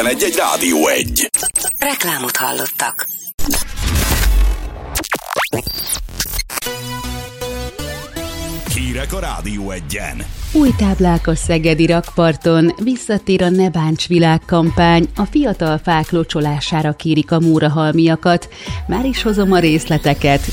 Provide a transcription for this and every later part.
Egy Rádió 1. Reklámot hallottak. Hírek a Rádió 1-en. Új táblák a szegedi rakparton, visszatér a Ne bánts világ kampány, a fiatal fák locsolására kérik a mórahalmiakat. Már is hozom a részleteket.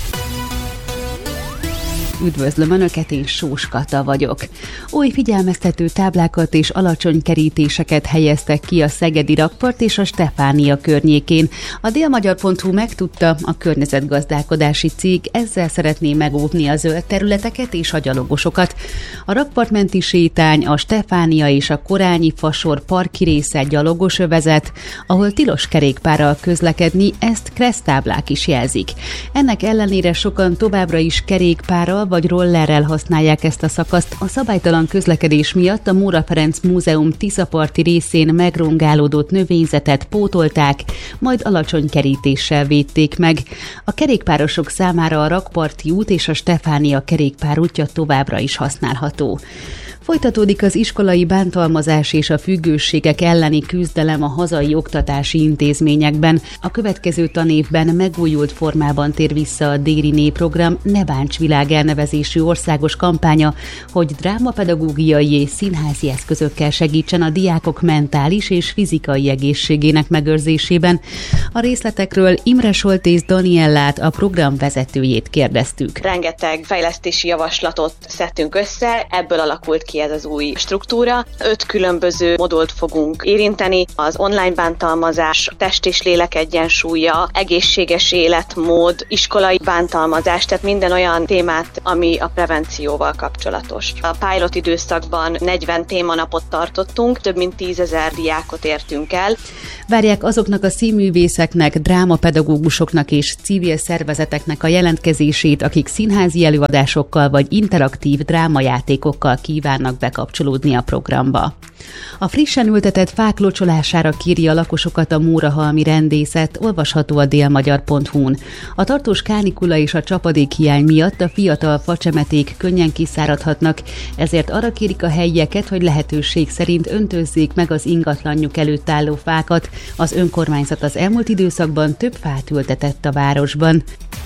Üdvözlöm Önöket, én Sós Kata vagyok. Új figyelmeztető táblákat és alacsony kerítéseket helyeztek ki a szegedi rakpart és a Stefánia környékén. A délmagyar.hu megtudta, a környezetgazdálkodási cég ezzel szeretné megóvni a zöld területeket és a gyalogosokat. A rakpartmenti sétány, a Stefánia és a Korányi fasor parki része gyalogos övezet, ahol tilos kerékpárral közlekedni, ezt kereszttáblák is jelzik. Ennek ellenére sokan továbbra is kerékpárral vagy rollerrel használják ezt a szakaszt. A szabálytalan közlekedés miatt a Móra Ferenc Múzeum tiszaparti részén megrongálódott növényzetet pótolták, majd alacsony kerítéssel védték meg. A kerékpárosok számára a Rakparti út és a Stefánia kerékpárútja továbbra is használható. Folytatódik az iskolai bántalmazás és a függőségek elleni küzdelem a hazai oktatási intézményekben. A következő tanévben megújult formában tér vissza a Dériné program Ne bánts világ elnevezésű országos kampánya, hogy drámapedagógiai és színházi eszközökkel segítsen a diákok mentális és fizikai egészségének megőrzésében. A részletekről Imre Soltész Daniellát, a program vezetőjét kérdeztük. Rengeteg fejlesztési javaslatot szedtünk össze, ebből alakult ki ez az új struktúra. 5 különböző modult fogunk érinteni: az online bántalmazás, test és lélek egyensúlya, egészséges életmód, iskolai bántalmazás, tehát minden olyan témát, ami a prevencióval kapcsolatos. A pilot időszakban 40 témanapot tartottunk, több mint 10 000 diákot értünk el. Várják azoknak a színművészeknek, drámapedagógusoknak és civil szervezeteknek a jelentkezését, akik színházi előadásokkal vagy interaktív drámajátékokkal kívánnak bekapcsolódni a programba. A frissen ültetett fák locsolására kéri a lakosokat a Mórahalmi rendészet, olvasható a délmagyar.hu-n. A tartós kánikula és a csapadékhiány miatt a fiatal facsemeték könnyen kiszáradhatnak, ezért arra kérik a helyieket, hogy lehetőség szerint öntözzék meg az ingatlanjuk előtt álló fákat. Az önkormányzat az elmúlt időszakban több fát ültetett a városban.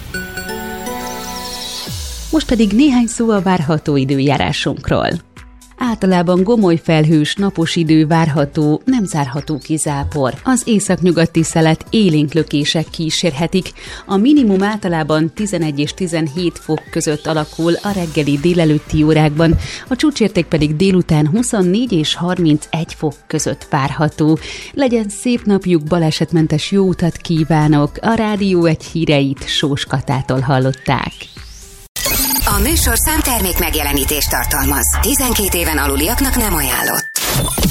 Most pedig néhány szó a várható időjárásunkról. Általában gomoly felhős, napos idő várható, nem zárható ki zápor. Az északnyugati szelet élénk lökések kísérhetik. A minimum általában 11 és 17 fok között alakul a reggeli délelőtti órákban, a csúcsérték pedig délután 24 és 31 fok között várható. Legyen szép napjuk, balesetmentes jó utat kívánok! A Rádió 1 híreit Sós Katától hallották. A műsorszám termék megjelenítést tartalmaz. 12 éven aluliaknak nem ajánlott.